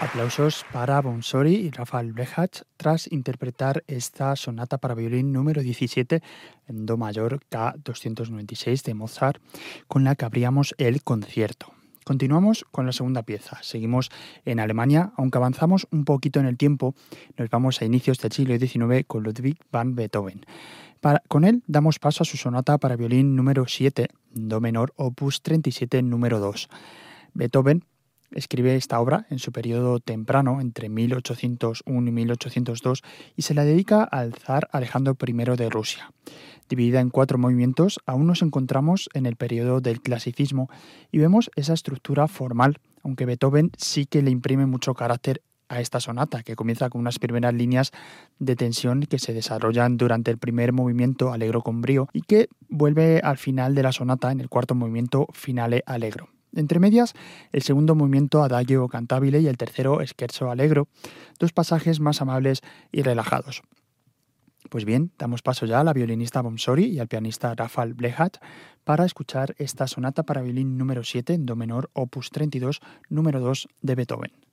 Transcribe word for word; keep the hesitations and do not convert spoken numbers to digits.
Aplausos para Bonsori y Rafael Blechach tras interpretar esta sonata para violín número diecisiete en Do mayor K doscientos noventa y seis de Mozart, con la que abríamos el concierto. Continuamos con la segunda pieza. Seguimos en Alemania, aunque avanzamos un poquito en el tiempo, nos vamos a inicios del siglo diecinueve con Ludwig van Beethoven. Para, con él damos paso a su sonata para violín número siete, Do menor, opus treinta y siete, número dos. Beethoven escribe esta obra en su periodo temprano, entre mil ochocientos uno y mil ochocientos dos, y se la dedica al zar Alejandro primero de Rusia. Dividida en cuatro movimientos, aún nos encontramos en el periodo del clasicismo y vemos esa estructura formal, aunque Beethoven sí que le imprime mucho carácter a esta sonata, que comienza con unas primeras líneas de tensión que se desarrollan durante el primer movimiento allegro con brío y que vuelve al final de la sonata en el cuarto movimiento finale allegro. Entre medias, el segundo movimiento adagio cantabile y el tercero scherzo allegro, dos pasajes más amables y relajados. Pues bien, damos paso ya a la violinista Bonsori y al pianista Rafael Blechach para escuchar esta sonata para violín número siete en Do menor, opus treinta y dos, número dos de Beethoven.